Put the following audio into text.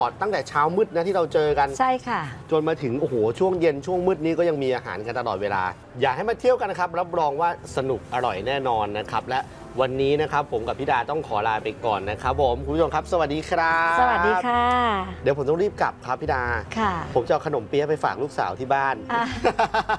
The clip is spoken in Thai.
ตั้งแต่เช้ามืดนะที่เราเจอกันใช่ค่ะจนมาถึงโอ้โหช่วงเย็นช่วงมืดนี้ก็ยังมีอาหารกันตลอดเวลาอยากให้มาเที่ยวกันนะครับรับรองว่าสนุกอร่อยแน่นอนนะครับและวันนี้นะครับผมกับพี่ดาต้องขอลาไปก่อนนะครับผมคุณผู้ชมครับสวัสดีครับสวัสดีค่ะเดี๋ยวผมต้องรีบกลับครับพี่ดาค่ะผมจะเอาขนมเปี๊ยะไปฝากลูกสาวที่บ้าน